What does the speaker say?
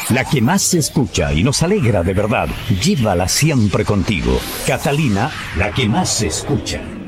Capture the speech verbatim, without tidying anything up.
La que más se escucha y nos alegra de verdad. Llévala siempre contigo. Catalina, la que más se escucha.